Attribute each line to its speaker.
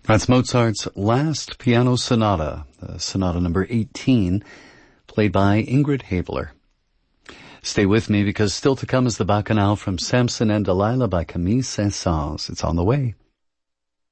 Speaker 1: That's Mozart's last piano sonata, sonata number 18, played by Ingrid Haebler. Stay with me because still to come is the Bacchanal from Samson and Delilah by Camille Saint-Saëns. It's on the way.